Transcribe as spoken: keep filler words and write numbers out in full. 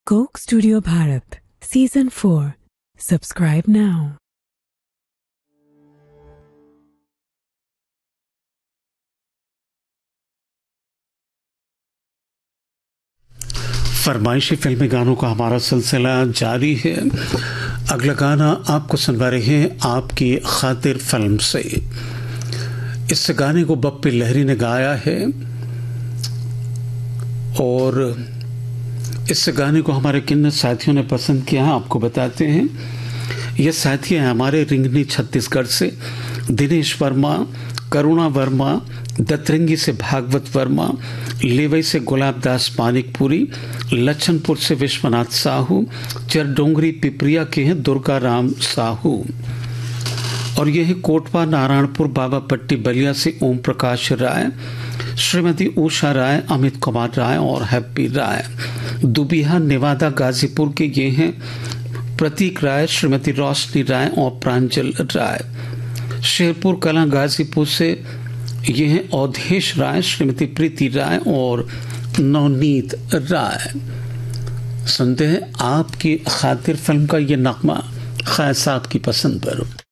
Coke Studio Bharat, Season four. Subscribe now. फरमाइशी फिल्मी गानों का हमारा सिलसिला जारी है। अगला गाना आपको सुनवा रहे हैं आपकी खातिर फिल्म से। इस गाने को बप्पी लहरी ने गाया है और इस गाने को हमारे किन साथियों ने पसंद किया है आपको बताते हैं। ये साथी हैं हमारे रिंगनी छत्तीसगढ़ से दिनेश वर्मा, करुणा वर्मा, दतरंगी से भागवत वर्मा, लेवई से गुलाब दास मानिकपुरी, लच्छनपुर से विश्वनाथ साहू, चरडोंगरी पिपरिया के हैं दुर्गा राम साहू और यह है कोटवा नारायणपुर बाबा पट्टी बलिया से ओम प्रकाश राय, श्रीमती उषा राय, अमित कुमार राय और हैप्पी राय। दुबिहा नेवादा गाजीपुर के ये हैं प्रतीक राय, श्रीमती रोशनी राय और प्रांजल राय। शेरपुर कला गाजीपुर से ये हैं अवधेश राय, श्रीमती प्रीति राय और नवनीत राय। सुनते हैं आपकी खातिर फिल्म का ये नगमा खास आपकी पसंद पर।